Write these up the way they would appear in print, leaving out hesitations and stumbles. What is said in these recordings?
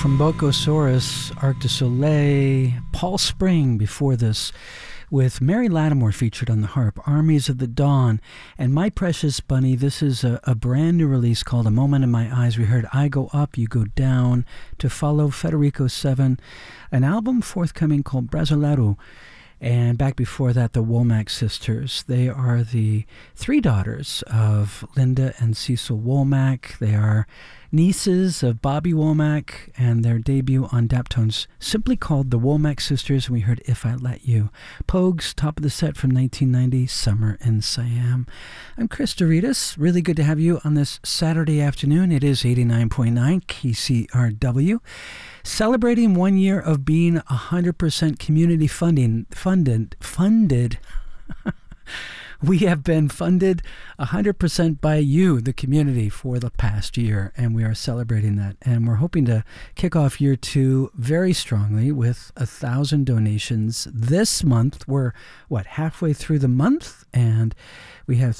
From Bocosaurus, Arc du Soleil, Paul Spring before this, with Mary Lattimore featured on the harp, Armies of the Dawn, and My Precious Bunny. This is a brand new release called A Moment in My Eyes. We heard I Go Up, You Go Down, to follow Federico 7, an album forthcoming called Brasileiro. And back before that, the Womack sisters. They are the three daughters of Linda and Cecil Womack. They are nieces of Bobby Womack, and their debut on Daptones simply called The Womack Sisters. We heard If I Let You. Pogues, top of the set from 1990, Summer in Siam. I'm Chris Doritas. Really good to have you on this Saturday afternoon. It is 89.9 KCRW. Celebrating 1 year of being 100% community funded. We have been funded 100% by you, the community, for the past year, and we are celebrating that. And we're hoping to kick off year two very strongly with 1,000 donations this month. We're, halfway through the month, and we have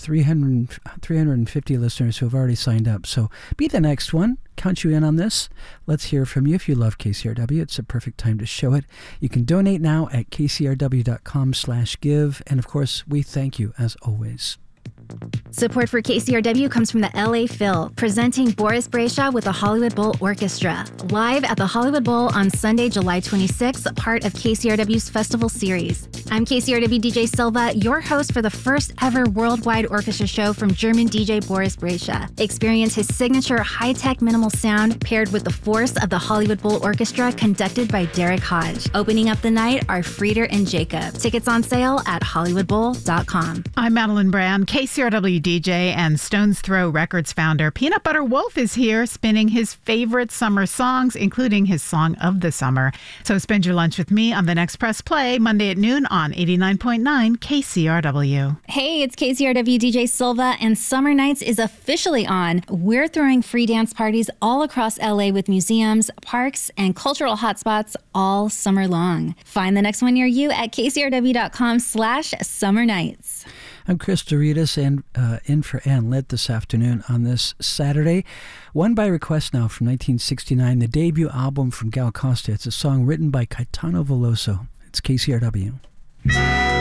350 listeners who have already signed up. So be the next one. Count you in on this. Let's hear from you. If you love KCRW, it's a perfect time to show it. You can donate now at kcrw.com/give. And of course, we thank you as always. Support for KCRW comes from the LA Phil, presenting Boris Brejcha with the Hollywood Bowl Orchestra, live at the Hollywood Bowl on Sunday, July 26th, part of KCRW's festival series. I'm KCRW DJ Silva, your host for the first ever worldwide orchestra show from German DJ Boris Brejcha. Experience his signature high-tech minimal sound paired with the force of the Hollywood Bowl Orchestra conducted by Derek Hodge. Opening up the night are Frieder and Jacob. Tickets on sale at hollywoodbowl.com. I'm Madeline Brown, KCRW DJ and Stone's Throw Records founder. Peanut Butter Wolf is here spinning his favorite summer songs, including his song of the summer. So spend your lunch with me on the next Press Play, Monday at noon on 89.9 KCRW. Hey, it's KCRW DJ Silva, and Summer Nights is officially on. We're throwing free dance parties all across LA with museums, parks, and cultural hotspots all summer long. Find the next one near you at kcrw.com/summer nights. I'm Chris Doritas, and in for Ann Lit this afternoon on this Saturday. One by request now from 1969, the debut album from Gal Costa. It's a song written by Caetano Veloso. It's KCRW.